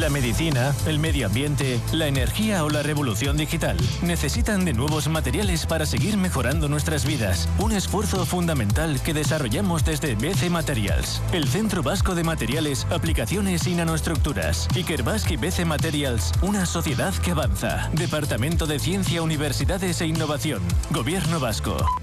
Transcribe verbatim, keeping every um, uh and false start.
La medicina, el medio ambiente, la energía o la revolución digital necesitan de nuevos materiales para seguir mejorando nuestras vidas. Un esfuerzo fundamental que desarrollamos desde B C Materials, el Centro Vasco de Materiales, Aplicaciones y Nanoestructuras. Ikerbasque y B C Materials, una sociedad que avanza. Departamento de Ciencia, Universidades e Innovación. Gobierno Vasco.